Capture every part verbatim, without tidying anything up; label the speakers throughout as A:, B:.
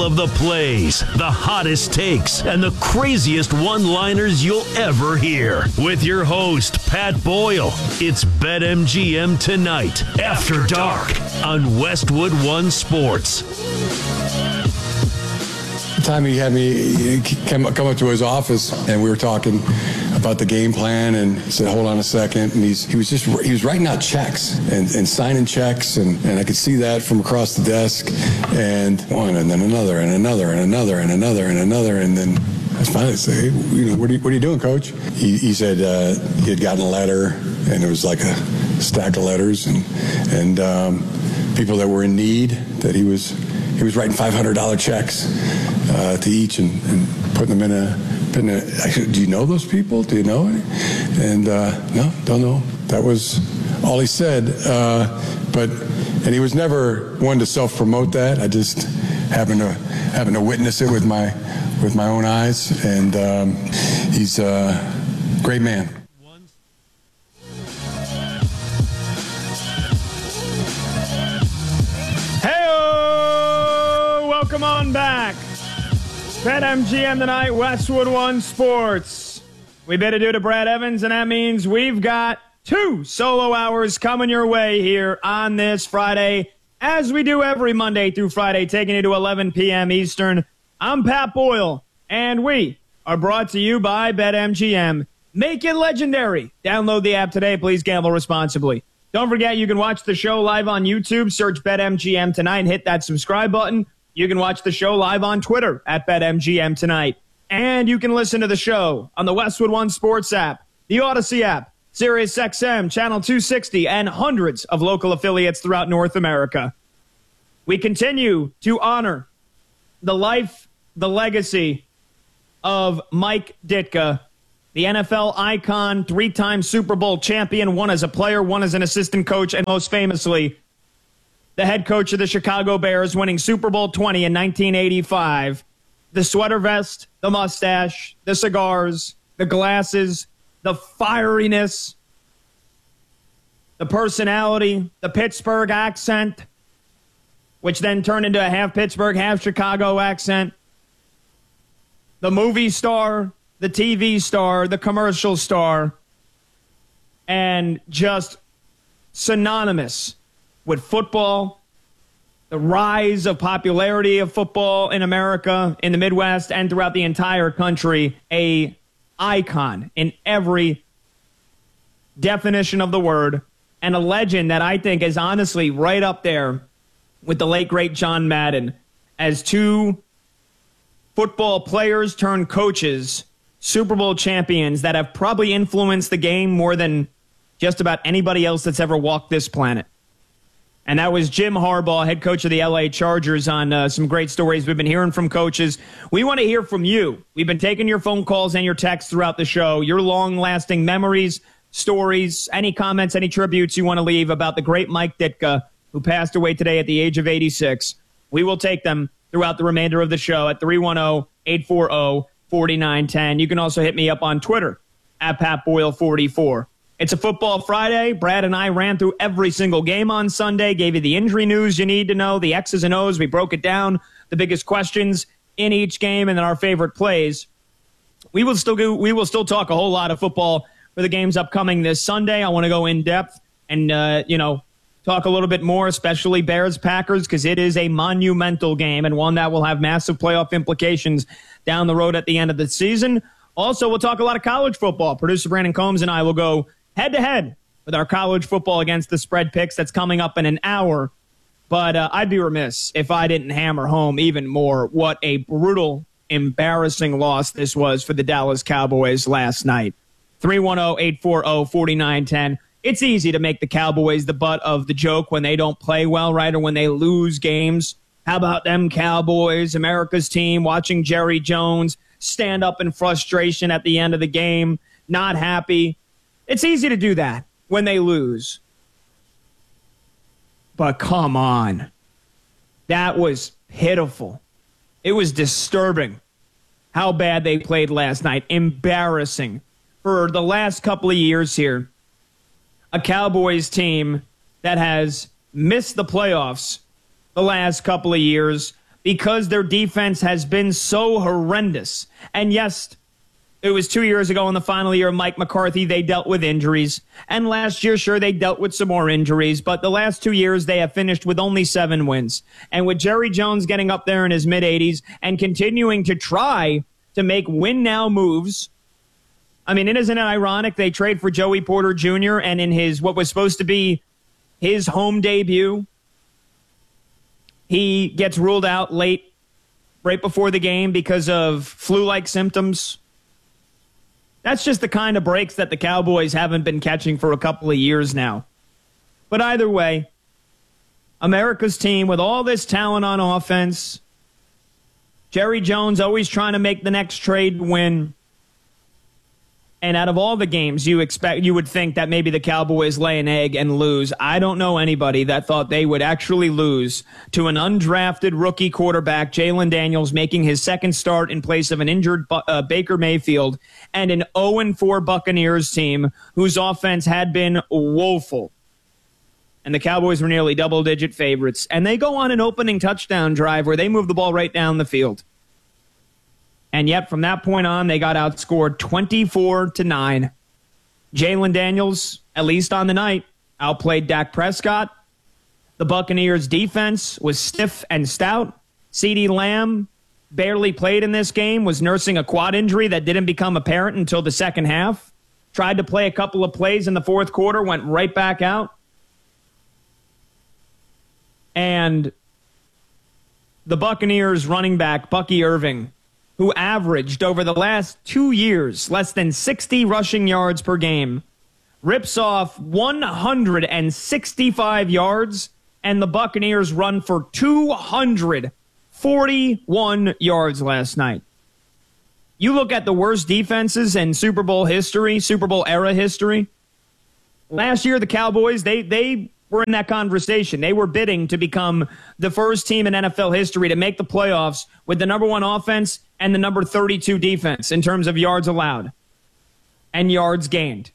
A: of the plays, the hottest takes, and the craziest one-liners you'll ever hear. With your host, Pat Boyle. It's BetMGM Tonight, After Dark, on Westwood One Sports.
B: The time he had me come, come up to his office and we were talking about the game plan, and he said, hold on a second. And he's, he was just, he was writing out checks and, and signing checks. And, and I could see that from across the desk, and one, and then another, and another, and another, and another, and another. And then I finally say, hey, you know, what are you, what are you doing, Coach? He, he said uh, he had gotten a letter, and it was like a stack of letters, and, and um, people that were in need, that he was, he was writing five hundred dollars checks uh, to each and, and putting them in a, putting a, I said, do you know those people? Do you know any? And uh, no, don't know. That was all he said. Uh, but, and he was never one to self-promote that. I just happened to, happened to witness it with my, with my own eyes. And um, he's a great man.
C: Welcome on back. BetMGM Tonight, Westwood One Sports. We bid adieu to Brad Evans, and that means we've got two solo hours coming your way here on this Friday, as we do every Monday through Friday, taking you to eleven p.m. Eastern. I'm Pat Boyle, and we are brought to you by BetMGM. Make it legendary. Download the app today. Please gamble responsibly. Don't forget, you can watch the show live on YouTube. Search BetMGM Tonight and hit that subscribe button. You can watch the show live on Twitter at BetMGM Tonight. And you can listen to the show on the Westwood One Sports app, the Odyssey app, SiriusXM, Channel two sixty, and hundreds of local affiliates throughout North America. We continue to honor the life, the legacy of Mike Ditka, the N F L icon, three-time Super Bowl champion, one as a player, one as an assistant coach, and most famously, the head coach of the Chicago Bears, winning Super Bowl twenty in nineteen eighty-five. The sweater vest, the mustache, the cigars, the glasses, the fieriness, the personality, the Pittsburgh accent, which then turned into a half Pittsburgh, half Chicago accent. The movie star, the T V star, the commercial star, and just synonymous with football, the rise of popularity of football in America, in the Midwest, and throughout the entire country, a icon in every definition of the word, and a legend that I think is honestly right up there with the late, great John Madden as two football players turned coaches, Super Bowl champions that have probably influenced the game more than just about anybody else that's ever walked this planet. And that was Jim Harbaugh, head coach of the L A Chargers, on uh, some great stories we've been hearing from coaches. We want to hear from you. We've been taking your phone calls and your texts throughout the show, your long-lasting memories, stories, any comments, any tributes you want to leave about the great Mike Ditka, who passed away today at the age of eighty-six. We will take them throughout the remainder of the show at three one zero, eight four zero, four nine one zero. You can also hit me up on Twitter at Pat Boyle forty-four. It's a football Friday. Brad and I ran through every single game on Sunday, gave you the injury news you need to know, the X's and O's. We broke it down, the biggest questions in each game, and then our favorite plays. We will still do, we will still talk a whole lot of football for the games upcoming this Sunday. I want to go in depth and, uh, you know, talk a little bit more, especially Bears-Packers, because it is a monumental game and one that will have massive playoff implications down the road at the end of the season. Also, we'll talk a lot of college football. Producer Brandon Combs and I will go head-to-head with our college football against the spread picks that's coming up in an hour. But uh, I'd be remiss if I didn't hammer home even more what a brutal, embarrassing loss this was for the Dallas Cowboys last night. three one zero, eight four zero, four nine one zero. It's easy to make the Cowboys the butt of the joke when they don't play well, right, or when they lose games. How about them Cowboys, America's team, watching Jerry Jones stand up in frustration at the end of the game, not happy. It's easy to do that when they lose. But come on. That was pitiful. It was disturbing how bad they played last night. Embarrassing. For the last couple of years here, a Cowboys team that has missed the playoffs the last couple of years, because their defense has been so horrendous. And yes, it was two years ago in the final year of Mike McCarthy, they dealt with injuries. And last year, sure, they dealt with some more injuries. But the last two years, they have finished with only seven wins. And with Jerry Jones getting up there in his mid-eighties and continuing to try to make win-now moves, I mean, isn't it ironic? They trade for Joey Porter Junior, and in his what was supposed to be his home debut, he gets ruled out late, right before the game because of flu-like symptoms. That's just the kind of breaks that the Cowboys haven't been catching for a couple of years now. But either way, America's team with all this talent on offense, Jerry Jones always trying to make the next trade win. And out of all the games you expect, you would think that maybe the Cowboys lay an egg and lose. I don't know anybody that thought they would actually lose to an undrafted rookie quarterback, Jalen Daniels, making his second start in place of an injured uh, Baker Mayfield, and an oh and four Buccaneers team whose offense had been woeful. And the Cowboys were nearly double-digit favorites. And they go on an opening touchdown drive where they move the ball right down the field. And yet, from that point on, they got outscored twenty-four to nine. Jalen Daniels, at least on the night, outplayed Dak Prescott. The Buccaneers' defense was stiff and stout. CeeDee Lamb barely played in this game, was nursing a quad injury that didn't become apparent until the second half. Tried to play a couple of plays in the fourth quarter, went right back out. And the Buccaneers' running back, Bucky Irving, who averaged over the last two years less than sixty rushing yards per game, rips off one hundred sixty-five yards, and the Buccaneers run for two hundred forty-one yards last night. You look at the worst defenses in Super Bowl history, Super Bowl era history. Last year, the Cowboys, they they were in that conversation. They were bidding to become the first team in N F L history to make the playoffs with the number one offense and the number thirty-two defense in terms of yards allowed and yards gained.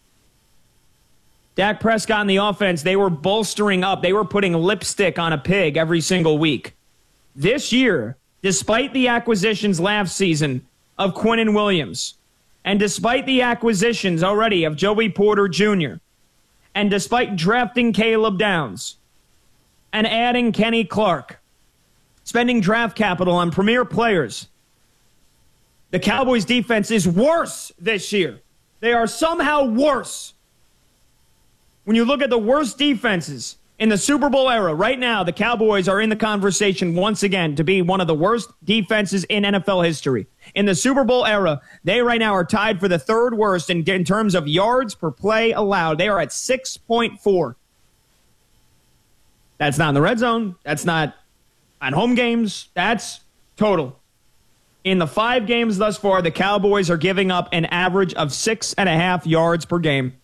C: Dak Prescott and the offense, they were bolstering up. They were putting lipstick on a pig every single week. This year, despite the acquisitions last season of Quinnen Williams, and despite the acquisitions already of Joey Porter Junior, and despite drafting Caleb Downs and adding Kenny Clark, spending draft capital on premier players, the Cowboys' defense is worse this year. They are somehow worse. When you look at the worst defenses in the Super Bowl era, right now, the Cowboys are in the conversation once again to be one of the worst defenses in N F L history. In the Super Bowl era, they right now are tied for the third worst in, in terms of yards per play allowed. They are at six point four. That's not in the red zone. That's not on home games. That's total. In the five games thus far, the Cowboys are giving up an average of six and a half yards per game.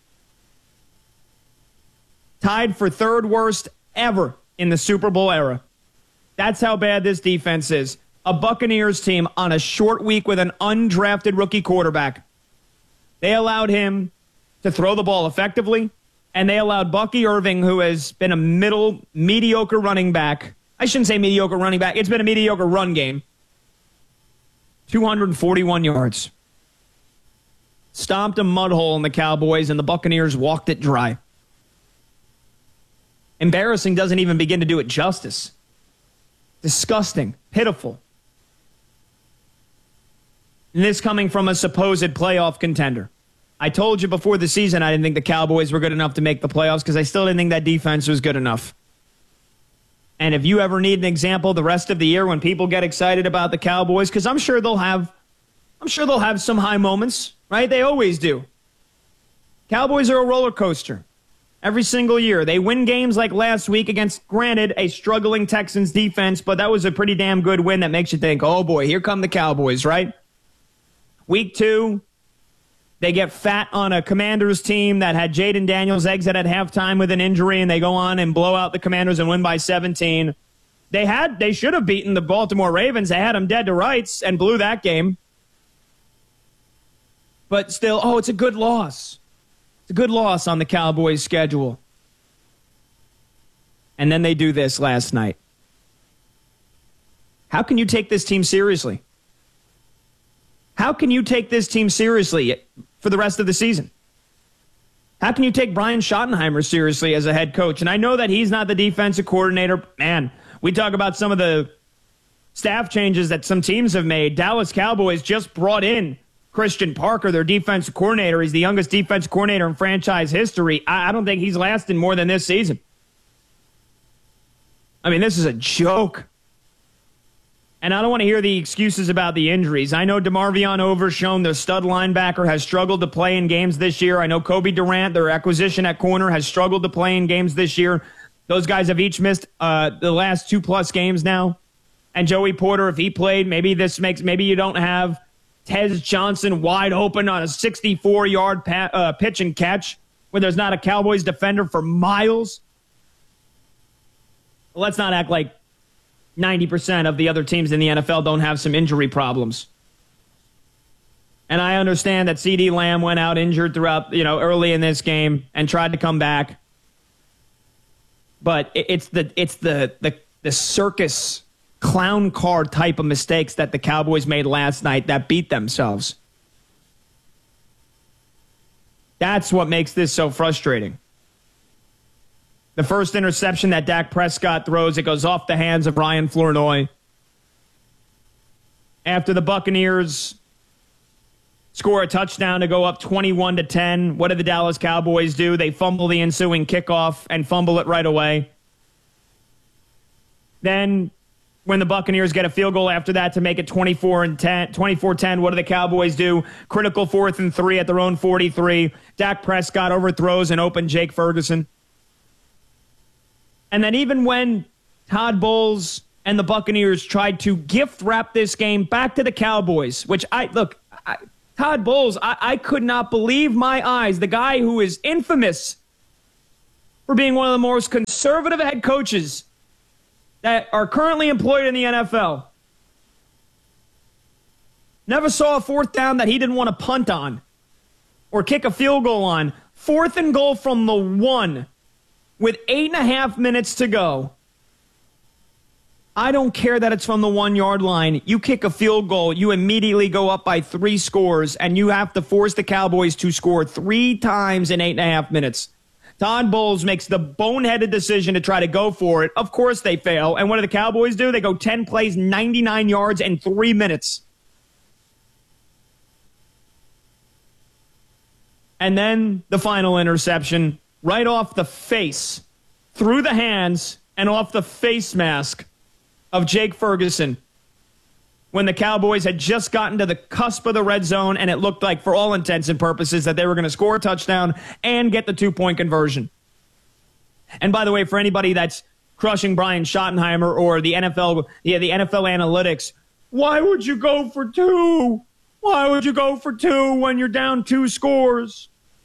C: Tied for third worst ever in the Super Bowl era. That's how bad this defense is. A Buccaneers team on a short week with an undrafted rookie quarterback. They allowed him to throw the ball effectively, and they allowed Bucky Irving, who has been a middle, mediocre running back. I shouldn't say mediocre running back. It's been a mediocre run game. two hundred forty-one yards. Stomped a mud hole in the Cowboys, and the Buccaneers walked it dry. Embarrassing doesn't even begin to do it justice. Disgusting. Pitiful. And this coming from a supposed playoff contender. I told you before the season I didn't think the Cowboys were good enough to make the playoffs because I still didn't think that defense was good enough. And if you ever need an example the rest of the year when people get excited about the Cowboys, because I'm sure they'll have I'm sure they'll have some high moments, right? They always do. Cowboys are a roller coaster. Every single year. They win games like last week against, granted, a struggling Texans defense, but that was a pretty damn good win that makes you think, oh boy, here come the Cowboys, right? Week two, they get fat on a Commanders team that had Jaden Daniels exit at halftime with an injury, and they go on and blow out the Commanders and win by seventeen. They had, they should have beaten the Baltimore Ravens. They had them dead to rights and blew that game. But still, oh, it's a good loss. It's a good loss on the Cowboys' schedule. And then they do this last night. How can you take this team seriously? How can you take this team seriously for the rest of the season? How can you take Brian Schottenheimer seriously as a head coach? And I know that he's not the defensive coordinator. Man, we talk about some of the staff changes that some teams have made. Dallas Cowboys just brought in Christian Parker, their defensive coordinator. He's the youngest defensive coordinator in franchise history. I, I don't think he's lasting more than this season. I mean, this is a joke. And I don't want to hear the excuses about the injuries. I know DeMarvion Overshown, the stud linebacker, has struggled to play in games this year. I know Kobe Durant, their acquisition at corner, has struggled to play in games this year. Those guys have each missed uh, the last two-plus games now. And Joey Porter, if he played, maybe this makes maybe you don't have Tez Johnson wide open on a sixty-four-yard pa- uh, pitch and catch where there's not a Cowboys defender for miles. Let's not act like ninety percent of the other teams in the N F L don't have some injury problems. And I understand that CeeDee Lamb went out injured throughout, you know, early in this game and tried to come back. But it's the it's the the, the circus clown car type of mistakes that the Cowboys made last night that beat themselves. That's what makes this so frustrating. The first interception that Dak Prescott throws, it goes off the hands of Ryan Flournoy. After the Buccaneers score a touchdown to go up twenty-one to ten, what do the Dallas Cowboys do? They fumble the ensuing kickoff and fumble it right away. Then when the Buccaneers get a field goal after that to make it twenty-four ten, what do the Cowboys do? Critical fourth and three at their own forty-three. Dak Prescott overthrows an open Jake Ferguson. And then even when Todd Bowles and the Buccaneers tried to gift wrap this game back to the Cowboys, which I, look, I, Todd Bowles, I, I could not believe my eyes. The guy who is infamous for being one of the most conservative head coaches that are currently employed in the N F L. Never saw a fourth down that he didn't want to punt on or kick a field goal on. Fourth and goal from the one. With eight and a half minutes to go, I don't care that it's from the one-yard line. You kick a field goal, you immediately go up by three scores, and you have to force the Cowboys to score three times in eight and a half minutes. Todd Bowles makes the boneheaded decision to try to go for it. Of course they fail. And what do the Cowboys do? They go ten plays, ninety-nine yards, in three minutes. And then the final interception. Right off the face, through the hands, and off the face mask of Jake Ferguson when the Cowboys had just gotten to the cusp of the red zone and it looked like, for all intents and purposes, that they were going to score a touchdown and get the two-point conversion. And by the way, for anybody that's crushing Brian Schottenheimer or the N F L, yeah, the N F L analytics, why would you go for two? Why would you go for two when you're down two scores?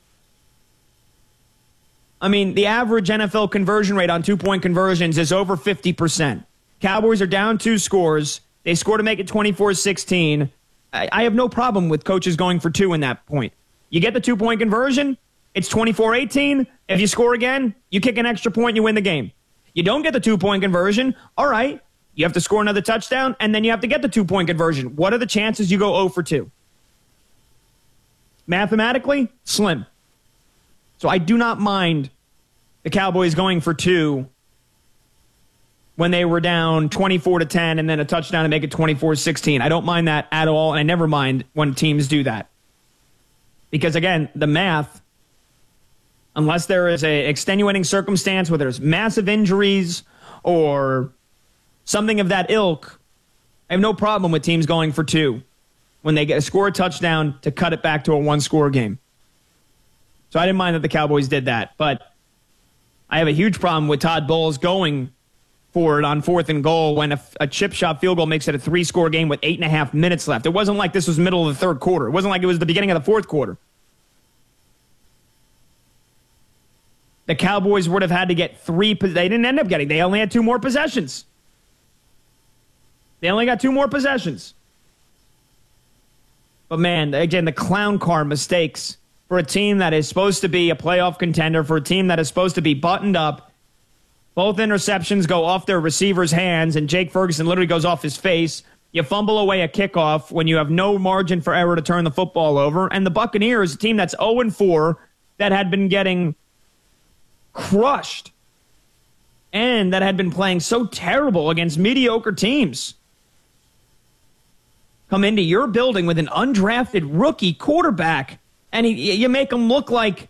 C: I mean, the average N F L conversion rate on two-point conversions is over fifty percent. Cowboys are down two scores. They score to make it twenty-four sixteen. I, I have no problem with coaches going for two in that point. You get the two-point conversion, it's twenty-four eighteen. If you score again, you kick an extra point, you win the game. You don't get the two-point conversion, all right, you have to score another touchdown, and then you have to get the two-point conversion. What are the chances you go zero for two? Mathematically, slim. So I do not mind the Cowboys going for two when they were down twenty-four to ten and then a touchdown to make it twenty-four sixteen. I don't mind that at all, and I never mind when teams do that. Because, again, the math, unless there is a extenuating circumstance where there's massive injuries or something of that ilk, I have no problem with teams going for two when they get a score a touchdown to cut it back to a one-score game. So I didn't mind that the Cowboys did that, but I have a huge problem with Todd Bowles going for it on fourth and goal when a, a chip shot field goal makes it a three-score game with eight and a half minutes left. It wasn't like this was middle of the third quarter. It wasn't like it was the beginning of the fourth quarter. The Cowboys would have had to get three. They didn't end up getting. They only had two more possessions. They only got two more possessions. But, man, again, the clown car mistakes for a team that is supposed to be a playoff contender, for a team that is supposed to be buttoned up. Both interceptions go off their receiver's hands, and Jake Ferguson literally goes off his face. You fumble away a kickoff when you have no margin for error to turn the football over. And the Buccaneers, a team that's oh and four, that had been getting crushed and that had been playing so terrible against mediocre teams, come into your building with an undrafted rookie quarterback, and he, you make him look like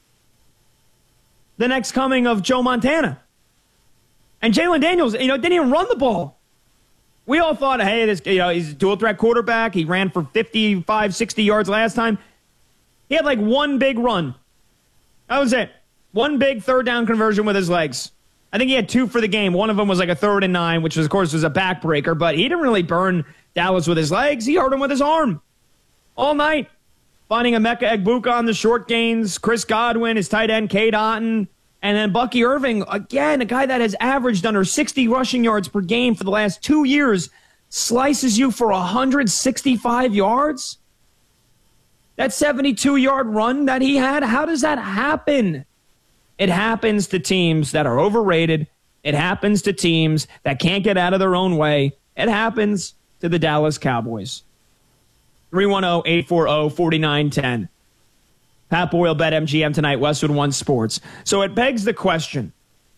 C: the next coming of Joe Montana. And Jalen Daniels, you know, didn't even run the ball. We all thought, hey, this, you know, he's a dual-threat quarterback. He ran for fifty-five, sixty yards last time. He had like one big run. That was it. One big third down conversion with his legs. I think he had two for the game. One of them was like a third and nine, which, was, of course, was a backbreaker. But he didn't really burn Dallas with his legs. He hurt him with his arm all night. Finding Emeka Egbuka on the short gains. Chris Godwin, his tight end, Cade Otton. And then Bucky Irving, again, a guy that has averaged under sixty rushing yards per game for the last two years, slices you for one hundred sixty-five yards? That seventy-two-yard run that he had, how does that happen? It happens to teams that are overrated. It happens to teams that can't get out of their own way. It happens to the Dallas Cowboys. three one zero, eight four zero, four nine one zero. Pat Boyle, BetMGM tonight, Westwood One Sports. So it begs the question.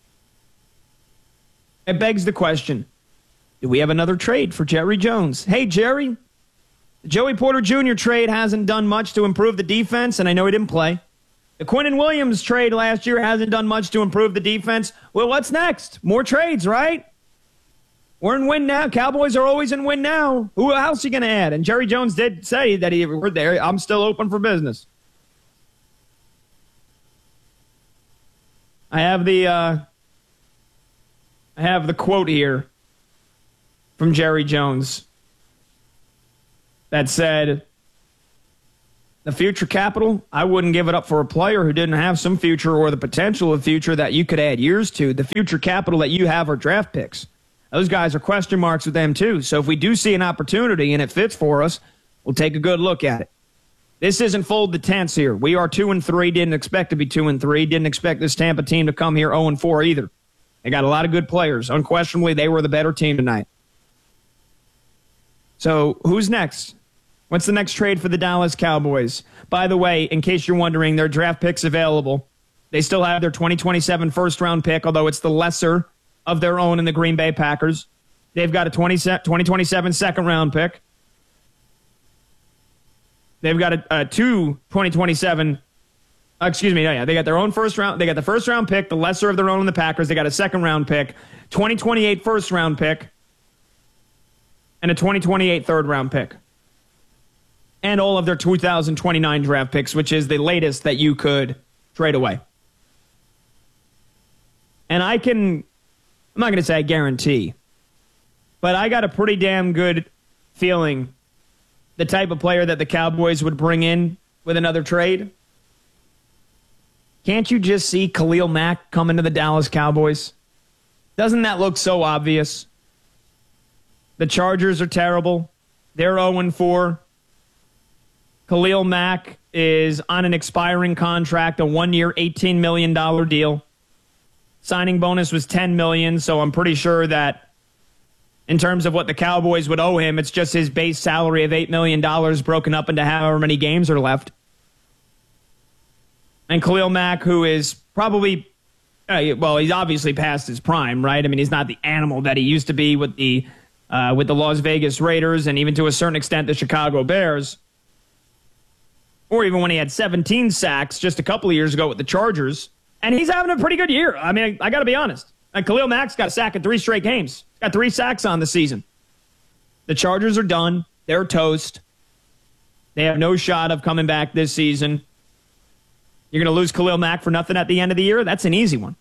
C: It begs the question. Do we have another trade for Jerry Jones? Hey, Jerry, the Joey Porter Junior trade hasn't done much to improve the defense, and I know he didn't play. The Quinnen Williams trade last year hasn't done much to improve the defense. Well, what's next? More trades, right? We're in win now. Cowboys are always in win now. Who else are you going to add? And Jerry Jones did say that he were there. I'm still open for business. I have the uh, I have the quote here from Jerry Jones that said, the future capital, I wouldn't give it up for a player who didn't have some future or the potential of future that you could add years to. The future capital that you have are draft picks. Those guys are question marks with them too. So if we do see an opportunity and it fits for us, we'll take a good look at it. This isn't fold the tents here. We are two and three. Didn't expect to be two and three. Didn't expect this Tampa team to come here zero and four either. They got a lot of good players. Unquestionably, they were the better team tonight. So who's next? What's the next trade for the Dallas Cowboys? By the way, in case you're wondering, their draft picks available. They still have their twenty twenty-seven first-round pick, although it's the lesser of their own in the Green Bay Packers. They've got a twenty twenty-seven second-round pick. They've got a, a two twenty twenty-seven. Uh, excuse me. No, yeah, they got their own first round. They got the first round pick, the lesser of their own in the Packers. They got a second round pick, twenty twenty-eight first round pick, and a twenty twenty-eight third round pick, and all of their two thousand twenty-nine draft picks, which is the latest that you could trade away. And I can, I'm not going to say I guarantee, but I got a pretty damn good feeling the type of player that the Cowboys would bring in with another trade. Can't you just see Khalil Mack coming to the Dallas Cowboys? Doesn't that look so obvious? The Chargers are terrible. They're oh and four. Khalil Mack is on an expiring contract, a one-year, eighteen million dollars deal. Signing bonus was ten million dollars, so I'm pretty sure that in terms of what the Cowboys would owe him, it's just his base salary of eight million dollars broken up into however many games are left. And Khalil Mack, who is probably, uh, well, he's obviously past his prime, right? I mean, he's not the animal that he used to be with the uh, with the Las Vegas Raiders and even to a certain extent the Chicago Bears. Or even when he had seventeen sacks just a couple of years ago with the Chargers. And he's having a pretty good year. I mean, I, I got to be honest. And Khalil Mack's got a sack in three straight games. He's got three sacks on the season. The Chargers are done. They're toast. They have no shot of coming back this season. You're going to lose Khalil Mack for nothing at the end of the year? That's an easy one.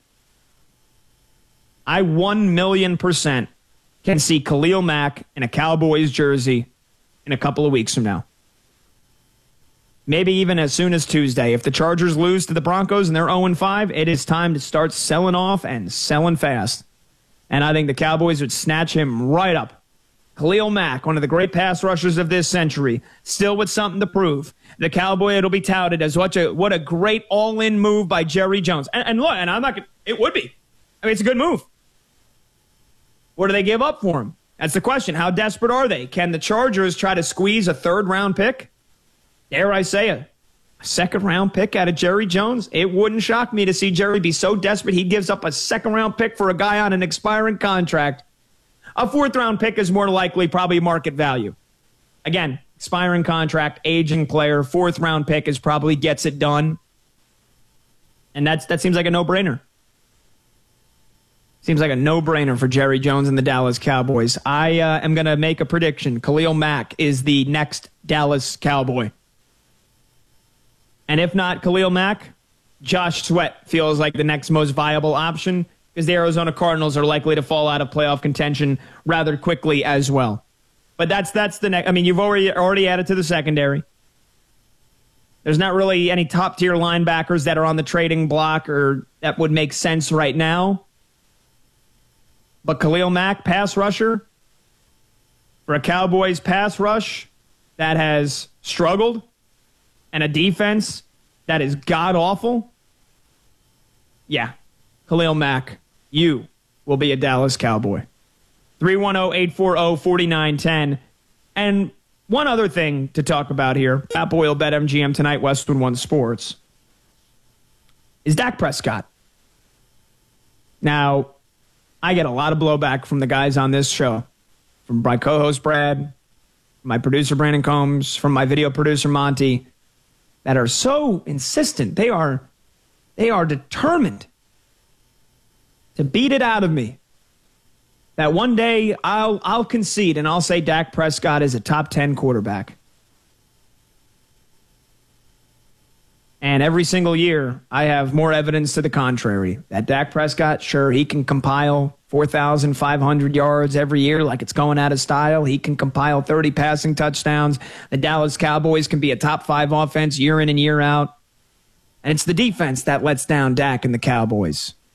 C: I one million percent can see Khalil Mack in a Cowboys jersey in a couple of weeks from now. Maybe even as soon as Tuesday. If the Chargers lose to the Broncos and they're oh and five, it is time to start selling off and selling fast. And I think the Cowboys would snatch him right up. Khalil Mack, one of the great pass rushers of this century, still with something to prove. The Cowboy, it'll be touted as what a, what a great all-in move by Jerry Jones. And, and look, and I'm not gonna, it would be. I mean, it's a good move. What do they give up for him? That's the question. How desperate are they? Can the Chargers try to squeeze a third-round pick? Dare I say it? A second-round pick out of Jerry Jones? It wouldn't shock me to see Jerry be so desperate he gives up a second-round pick for a guy on an expiring contract. A fourth-round pick is more likely probably market value. Again, expiring contract, aging player, fourth-round pick is probably gets it done. And that's that seems like a no-brainer. Seems like a no-brainer for Jerry Jones and the Dallas Cowboys. I uh, am going to make a prediction. Khalil Mack is the next Dallas Cowboy. And if not Khalil Mack, Josh Sweat feels like the next most viable option because the Arizona Cardinals are likely to fall out of playoff contention rather quickly as well. But that's that's the next. I mean, you've already already added to the secondary. There's not really any top-tier linebackers that are on the trading block or that would make sense right now. But Khalil Mack, pass rusher, for a Cowboys pass rush that has struggled and a defense that is god-awful, yeah, Khalil Mack, you will be a Dallas Cowboy. three one zero, eight four zero, four nine one zero. And one other thing to talk about here, Pat Boyle, BetMGM tonight, Westwood One Sports, is Dak Prescott. Now, I get a lot of blowback from the guys on this show, from my co-host Brad, my producer Brandon Combs, from my video producer Monty, that are so insistent. They are, they are determined to beat it out of me. That one day I'll I'll concede and I'll say Dak Prescott is a top ten quarterback. And every single year I have more evidence to the contrary. That Dak Prescott, sure, he can compile four thousand five hundred yards every year like it's going out of style. He can compile thirty passing touchdowns. The Dallas Cowboys can be a top five offense year in and year out. And it's the defense that lets down Dak and the Cowboys.